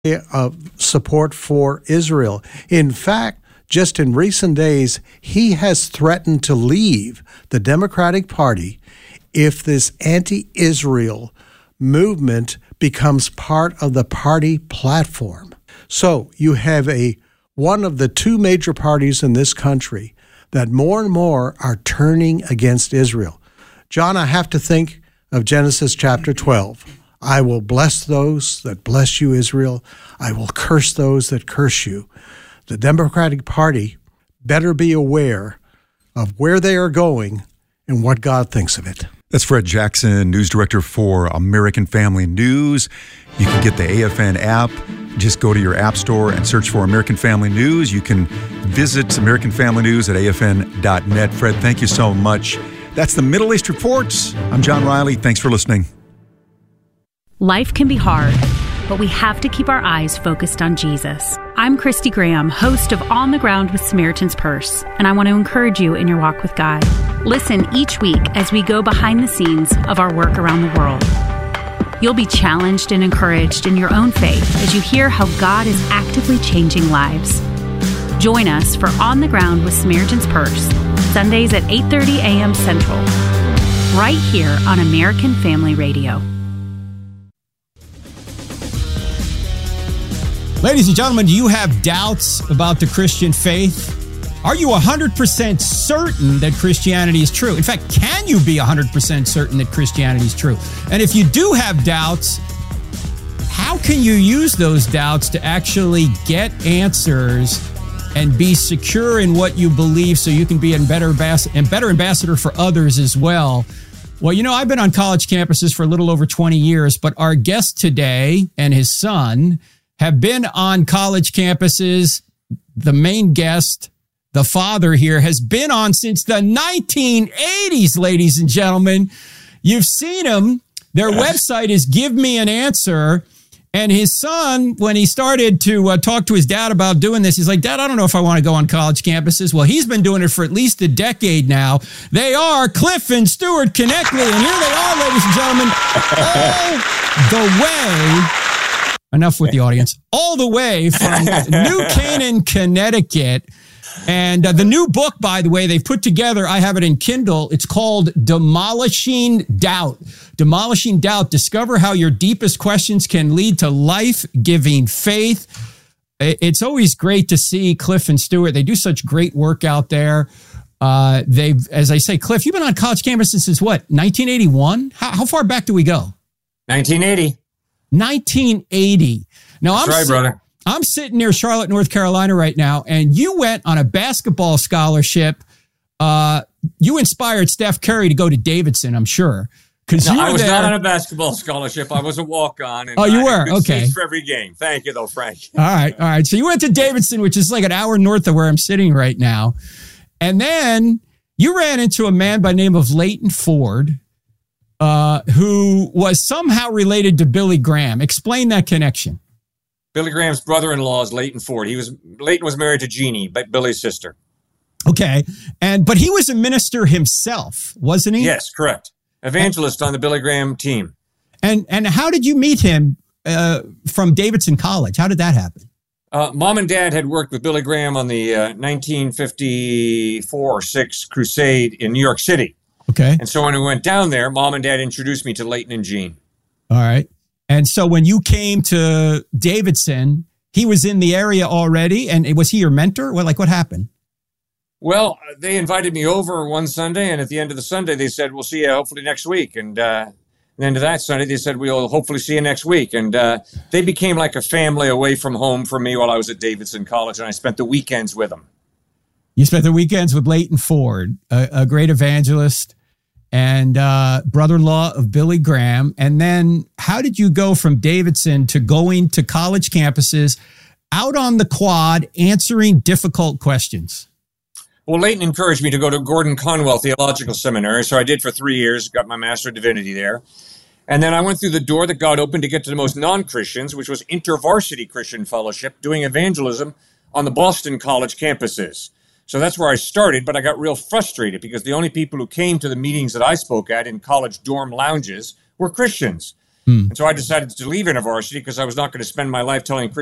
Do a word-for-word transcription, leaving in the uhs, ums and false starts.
of support for Israel. In fact, just in recent days, he has threatened to leave the Democratic Party if this anti-Israel movement becomes part of the party platform. So you have a one of the two major parties in this country that more and more are turning against Israel. John, I have to think of Genesis chapter twelve. I will bless those that bless you, Israel. I will curse those that curse you. The Democratic Party better be aware of where they are going and what God thinks of it. That's Fred Jackson, news director for American Family News. You can get the A F N app. Just go to your app store and search for American Family News. You can visit American Family News at A F N dot net. Fred, thank you so much. That's the Middle East Reports. I'm John Riley. Thanks for listening. Life can be hard, but we have to keep our eyes focused on Jesus. I'm Christy Graham, host of On the Ground with Samaritan's Purse, and I want to encourage you in your walk with God. Listen each week as we go behind the scenes of our work around the world. You'll be challenged and encouraged in your own faith as you hear how God is actively changing lives. Join us for On the Ground with Samaritan's Purse, Sundays at eight thirty a.m. Central, right here on American Family Radio. Ladies and gentlemen, do you have doubts about the Christian faith? Are you one hundred percent certain that Christianity is true? In fact, can you be one hundred percent certain that Christianity is true? And if you do have doubts, how can you use those doubts to actually get answers and be secure in what you believe so you can be a better, and better ambassador for others as well? Well, you know, I've been on college campuses for a little over twenty years, but our guest today and his son have been on college campuses. The main guest, the father here, has been on since the nineteen eighties, ladies and gentlemen. You've seen him. Their website is Give Me an Answer. And his son, when he started to uh, talk to his dad about doing this, he's like, Dad, I don't know if I want to go on college campuses. Well, he's been doing it for at least a decade now. They are Cliff and Stuart Konecny. And here they are, ladies and gentlemen, all the way... Enough with the audience. All the way from New Canaan, Connecticut. And uh, the new book, by the way, they've put together, I have it in Kindle. It's called Demolishing Doubt. Demolishing Doubt. Discover how your deepest questions can lead to life-giving faith. It's always great to see Cliff and Stuart. They do such great work out there. Uh, they've, as I say, Cliff, you've been on college campuses since what, nineteen eighty-one? How, how far back do we go? nineteen eighty. nineteen eighty. Now, That's I'm right, si- brother. I'm sitting near Charlotte, North Carolina right now, and you went on a basketball scholarship. Uh, you inspired Steph Curry to go to Davidson, I'm sure. Because no, you were I was there. not on a basketball scholarship. I was a walk-on. And oh, you I were? had good Okay. seats for every game. Thank you, though, Frank. All right, all right. So you went to Davidson, which is like an hour north of where I'm sitting right now. And then you ran into a man by the name of Leighton Ford, Uh, who was somehow related to Billy Graham. Explain that connection. Billy Graham's brother-in-law is Leighton Ford. He was Leighton was married to Jeannie, but Billy's sister. Okay, and but he was a minister himself, wasn't he? Yes, correct. Evangelist on the Billy Graham team. And and how did you meet him uh, from Davidson College? How did that happen? Uh, Mom and Dad had worked with Billy Graham on the uh, nineteen fifty-four or six crusade in New York City. Okay. And so when we went down there, Mom and Dad introduced me to Leighton and Jean. All right. And so when you came to Davidson, he was in the area already, and was he your mentor? Well, like what happened? Well, they invited me over one Sunday, and at the end of the Sunday, they said, we'll see you hopefully next week. And uh, the end of that Sunday, they said, we'll hopefully see you next week. And uh, they became like a family away from home for me while I was at Davidson College, and I spent the weekends with them. You spent the weekends with Leighton Ford, a, a great evangelist and uh, brother-in-law of Billy Graham. And then how did you go from Davidson to going to college campuses out on the quad, answering difficult questions? Well, Leighton encouraged me to go to Gordon Conwell Theological Seminary. So I did for three years, got my Master of Divinity there. And then I went through the door that God opened to get to the most non-Christians, which was InterVarsity Christian Fellowship, doing evangelism on the Boston College campuses. So that's where I started, but I got real frustrated because the only people who came to the meetings that I spoke at in college dorm lounges were Christians. And so I decided to leave InterVarsity because I was not going to spend my life telling